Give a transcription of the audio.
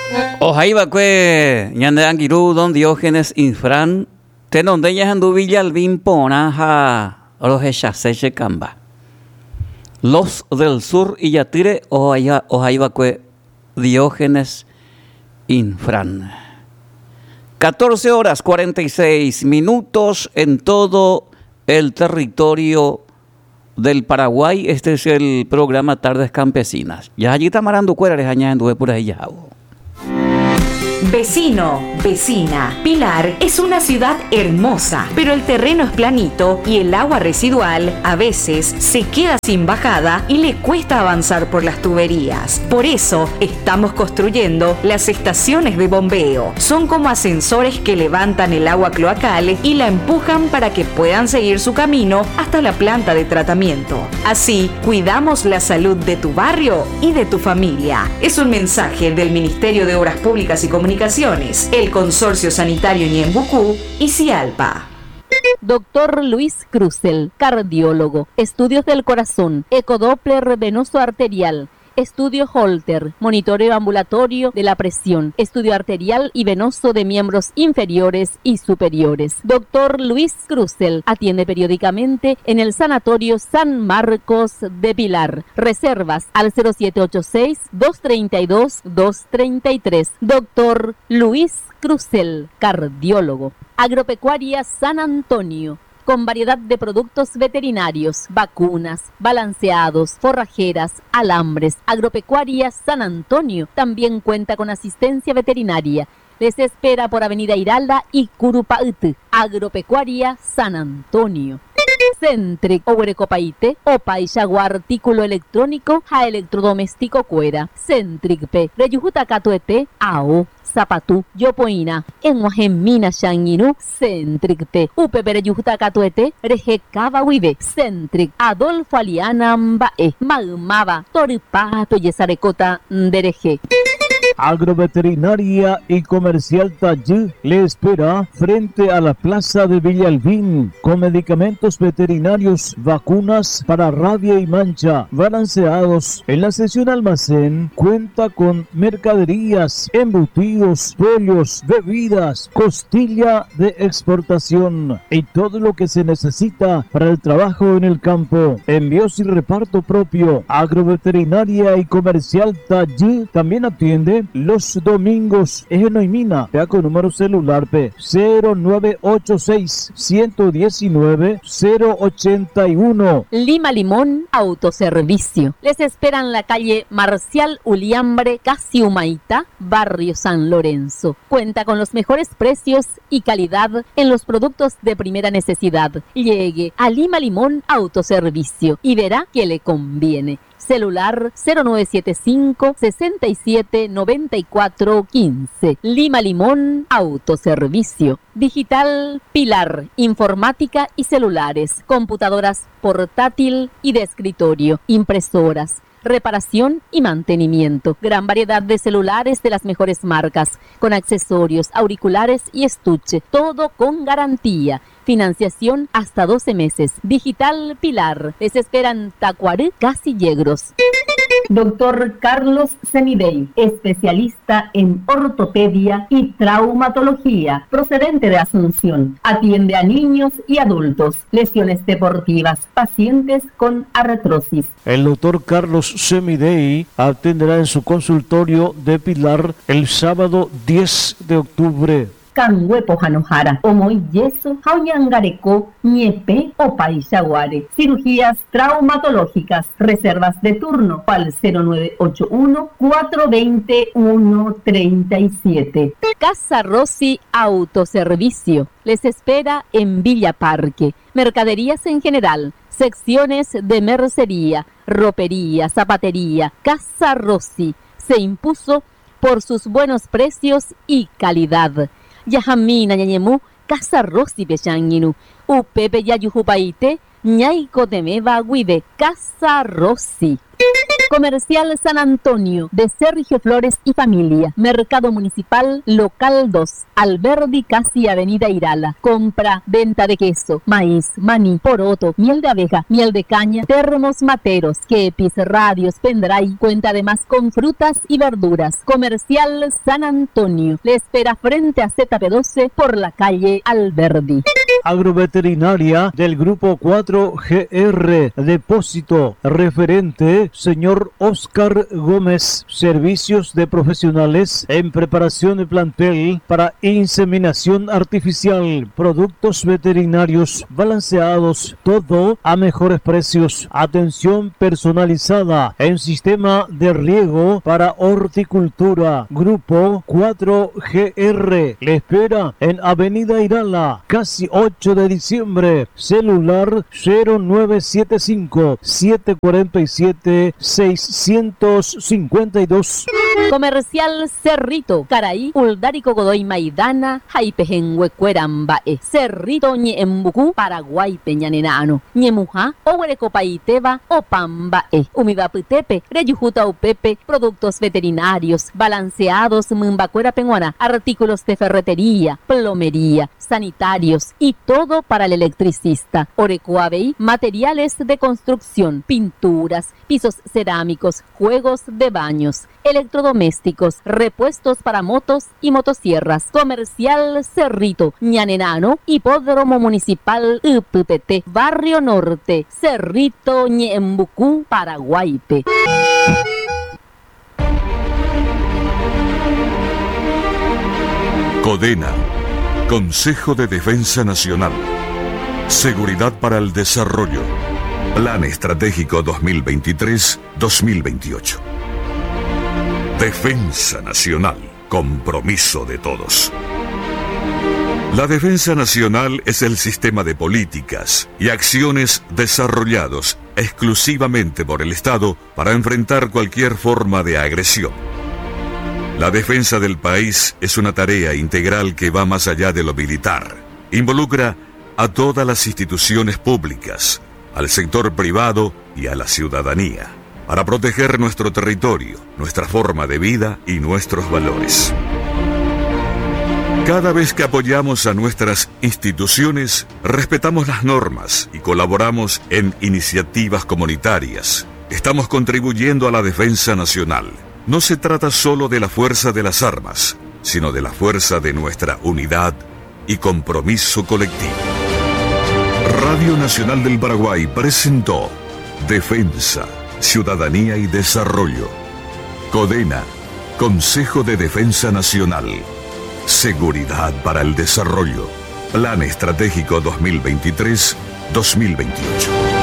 Ojaiba kue ñande angiru don Diógenes Infran tenonde yahandu Villalbín ponaja rojechaseche kamba. Los del sur y Yatire Ojaiba kue Diógenes Infran. 14 horas 46 minutos en todo el territorio del Paraguay. Este es el programa Tardes Campesinas. Ya allí está marando cueras añadiendo por ahí ya. Vecino, vecina, Pilar es una ciudad hermosa, pero el terreno es planito y el agua residual a veces se queda sin bajada y le cuesta avanzar por las tuberías. Por eso estamos construyendo las estaciones de bombeo. Son como ascensores que levantan el agua cloacal y la empujan para que puedan seguir su camino hasta la planta de tratamiento. Así, cuidamos la salud de tu barrio y de tu familia. Es un mensaje del Ministerio de Obras Públicas y Comunicaciones, el Consorcio Sanitario Ñembucú y Cialpa. Doctor Luis Krusel, cardiólogo, estudios del corazón, ecodoppler venoso arterial, estudio Holter, monitoreo ambulatorio de la presión, estudio arterial y venoso de miembros inferiores y superiores. Doctor Luis Krusel atiende periódicamente en el Sanatorio San Marcos de Pilar. Reservas al 0786-232-233. Doctor Luis Krusel, cardiólogo. Agropecuaria San Antonio, con variedad de productos veterinarios, vacunas, balanceados, forrajeras, alambres. Agropecuaria San Antonio también cuenta con asistencia veterinaria. Les espera por Avenida Iralda y Curupaute. Agropecuaria San Antonio. Centric, Ourecopaite, Opa y Jaguar, artículo electrónico, ja electrodoméstico cuera. Centric P, Reyujuta Catuete, AO, Zapatú, Yopoina, en Guajemina Shanginu, Centric P, Upe Pereyujuta Catuete, Reje Cabahuibe, Centric, Adolfo Aliana Mbae, Magmaba, Toripato y Zarecota Ndereje. Agroveterinaria y Comercial Tallí le espera frente a la Plaza de Villalbín con medicamentos veterinarios, vacunas para rabia y mancha, balanceados. En la sección almacén cuenta con mercaderías, embutidos, pollos, bebidas, costilla de exportación y todo lo que se necesita para el trabajo en el campo. Envíos y reparto propio. Agroveterinaria y Comercial Tallí también atiende los domingos. Ejenoimina, vea con número celular P 0986 119 081. Lima Limón Autoservicio. Les esperan en la calle Marcial Uliambre, casi Humaitá, barrio San Lorenzo. Cuenta con los mejores precios y calidad en los productos de primera necesidad. Llegue a Lima Limón Autoservicio y verá que le conviene. Celular 0975 67 94 15. Lima Limón Autoservicio. Digital Pilar, informática y celulares, computadoras portátil y de escritorio, impresoras, reparación y mantenimiento. Gran variedad de celulares de las mejores marcas, con accesorios, auriculares y estuche, todo con garantía. Financiación hasta 12 meses. Digital Pilar. Les esperan Tacuaré, Casillegros. Doctor Carlos Semidey, especialista en ortopedia y traumatología, procedente de Asunción. Atiende a niños y adultos, lesiones deportivas, pacientes con artrosis. El doctor Carlos Semidey atenderá en su consultorio de Pilar el sábado 10 de octubre. Canhuepo Janojara, Omoy Yeso, Jauyangareco, Ñepe, Opay Yaguare. Cirugías traumatológicas, reservas de turno al 0981-420-137. Casa Rossi Autoservicio. Les espera en Villa Parque. Mercaderías en general, secciones de mercería, ropería, zapatería. Casa Rossi se impuso por sus buenos precios y calidad. Yajamina Ñañemú, Casa Rossi Pechanginu, Upepe Yayujupaite, Ñaico de Meva Guide, Casa Rossi. Comercial San Antonio, de Sergio Flores y familia. Mercado Municipal, Local 2, Alberdi, casi Avenida Irala. Compra, venta de queso, maíz, maní, poroto, miel de abeja, miel de caña, termos materos, kepis, radios, pendrive. Cuenta además con frutas y verduras. Comercial San Antonio. Le espera frente a ZP12 por la calle Alberdi. Agroveterinaria del Grupo 4GR. Depósito. Referente, señor Oscar Gómez. Servicios de profesionales en preparación de plantel para inseminación artificial. Productos veterinarios balanceados. Todo a mejores precios. Atención personalizada en sistema de riego para horticultura. Grupo 4GR. Le espera en Avenida Irala, casi 8 de diciembre. Celular 0975-747-652. Comercial Cerrito, Caraí, Uldárico Godoy Maidana, Jaipejenhuecuerambae, Cerrito Ñeembucú, Paraguay Peñanenano, Ñemuja, Ohuerecopaiteba, Opambae, Umidapitepe, Reyujuta Upepe, productos veterinarios, balanceados, Mumbacuera Penguana, artículos de ferretería, plomería, sanitarios y todo para el electricista. Orecoabey, materiales de construcción, pinturas, pisos cerámicos, juegos de baños, electrodomésticos, repuestos para motos y motosierras. Comercial Cerrito, Ñanenano, Hipódromo Municipal UPPT, Barrio Norte, Cerrito Ñembucú, Paraguaype. CODENA, Consejo de Defensa Nacional. Seguridad para el Desarrollo. Plan Estratégico 2023-2028. Defensa Nacional. Compromiso de todos. La defensa nacional es el sistema de políticas y acciones desarrollados exclusivamente por el Estado para enfrentar cualquier forma de agresión. La defensa del país es una tarea integral que va más allá de lo militar. Involucra a todas las instituciones públicas, al sector privado y a la ciudadanía, para proteger nuestro territorio, nuestra forma de vida y nuestros valores. Cada vez que apoyamos a nuestras instituciones, respetamos las normas y colaboramos en iniciativas comunitarias. Estamos contribuyendo a la defensa nacional. No se trata solo de la fuerza de las armas, sino de la fuerza de nuestra unidad y compromiso colectivo. Radio Nacional del Paraguay presentó Defensa, Ciudadanía y Desarrollo. CODENA, Consejo de Defensa Nacional. Seguridad para el Desarrollo. Plan Estratégico 2023-2028.